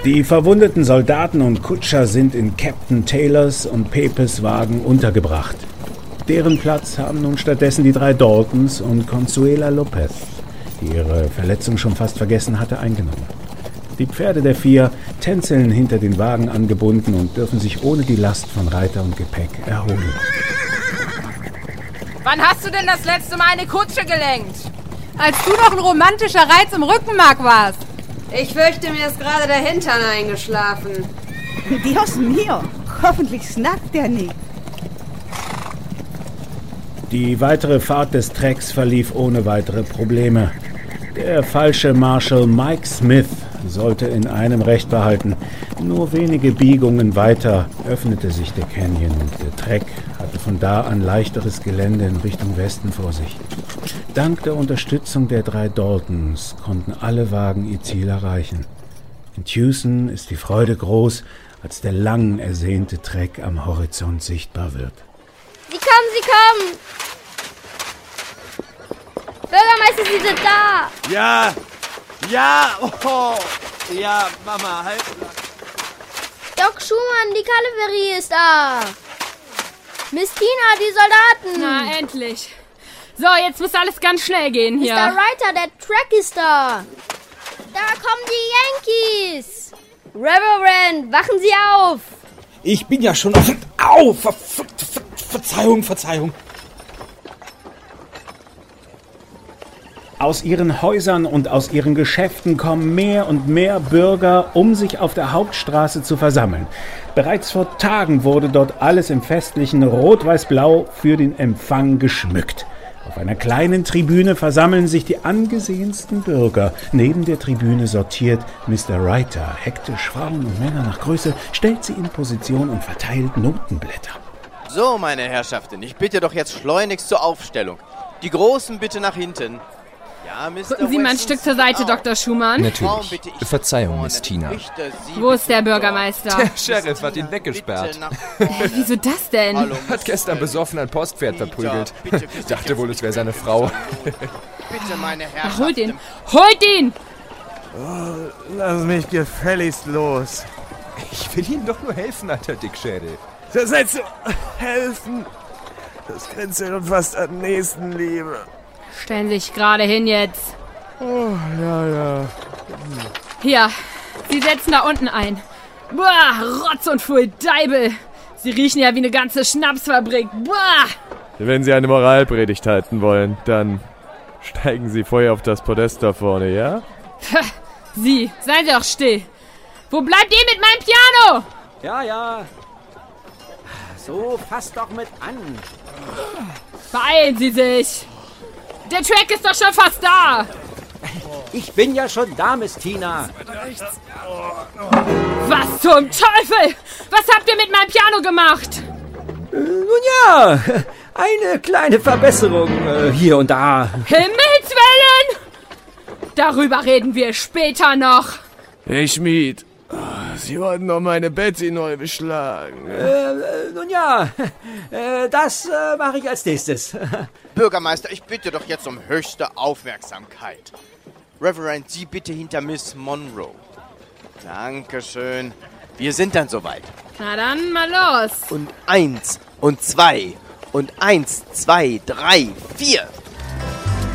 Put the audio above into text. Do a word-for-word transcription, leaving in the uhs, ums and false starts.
Die verwundeten Soldaten und Kutscher sind in Captain Taylors und Pepes Wagen untergebracht. Deren Platz haben nun stattdessen die drei Daltons und Consuela Lopez, die ihre Verletzung schon fast vergessen hatte, eingenommen. Die Pferde der vier tänzeln hinter den Wagen angebunden und dürfen sich ohne die Last von Reiter und Gepäck erholen. Wann hast du denn das letzte Mal eine Kutsche gelenkt? Als du noch ein romantischer Reiz im Rückenmark warst. Ich fürchte, mir ist gerade der Hintern eingeschlafen. Dios mio, hoffentlich snackt er nicht. Die weitere Fahrt des Trecks verlief ohne weitere Probleme. Der falsche Marshal Mike Smith sollte in einem Recht behalten. Nur wenige Biegungen weiter öffnete sich der Canyon und der Treck hatte von da an leichteres Gelände in Richtung Westen vor sich. Dank der Unterstützung der drei Daltons konnten alle Wagen ihr Ziel erreichen. In Tucson ist die Freude groß, als der lang ersehnte Treck am Horizont sichtbar wird. Sie kommen, sie kommen! Bürgermeister, Sie sind da! Ja! Ja! Oh! Ja, Mama, halt! Doc Schumann, die Kavallerie ist da! Miss Tina, die Soldaten! Na, endlich! So, jetzt muss alles ganz schnell gehen hier. Mister Reiter, der Track ist da! Da kommen die Yankees! Reverend, wachen Sie auf! Ich bin ja schon auf... Au! Ver, ver, ver, Verzeihung, Verzeihung. Aus ihren Häusern und aus ihren Geschäften kommen mehr und mehr Bürger, um sich auf der Hauptstraße zu versammeln. Bereits vor Tagen wurde dort alles im festlichen Rot-Weiß-Blau für den Empfang geschmückt. Auf einer kleinen Tribüne versammeln sich die angesehensten Bürger. Neben der Tribüne sortiert Mister Reiter hektisch Frauen und Männer nach Größe, stellt sie in Position und verteilt Notenblätter. So, meine Herrschaften, ich bitte doch jetzt schleunigst zur Aufstellung. Die Großen bitte nach hinten. Ja, Mister Rücken Sie mal ein Stück zur Seite, auf. Doktor Schumann. Natürlich. Verzeihung, Miss Tina. Wo ist der Bürgermeister? Der Sheriff hat ihn weggesperrt. Äh, wieso das denn? Hallo, Hat gestern besoffen ein Postpferd verprügelt. Dachte wohl, es wäre seine Frau. Bitte, meine Ach, Herrschaften. holt ihn! Holt ihn! Oh, lass mich gefälligst los. Ich will Ihnen doch nur helfen, alter Dickschädel. Das heißt so, helfen. Das grenzt ja schon fast an Nächstenliebe. Stellen Sie sich gerade hin jetzt. Oh, ja, ja. Hier, Sie setzen da unten ein. Boah, Rotz und Pfui Deibel. Sie riechen ja wie eine ganze Schnapsfabrik. Boah! Wenn Sie eine Moralpredigt halten wollen, dann steigen Sie vorher auf das Podest da vorne, ja? Sie, seien Sie doch still. Wo bleibt ihr mit meinem Piano? Ja, ja. So, fass doch mit an. Beeilen Sie sich. Der Track ist doch schon fast da. Ich bin ja schon da, Miss Tina. Was zum Teufel? Was habt ihr mit meinem Piano gemacht? Äh, nun ja, eine kleine Verbesserung äh, hier und da. Himmelswillen! Darüber reden wir später noch. Hey Schmied, Sie wollten doch meine Betsy neu beschlagen. Äh, äh, nun ja, äh, das äh, mache ich als nächstes. Bürgermeister, ich bitte doch jetzt um höchste Aufmerksamkeit. Reverend, Sie bitte hinter Miss Monroe. Dankeschön. Wir sind dann soweit. Na dann, mal los. Und eins und zwei und eins, zwei, drei, vier.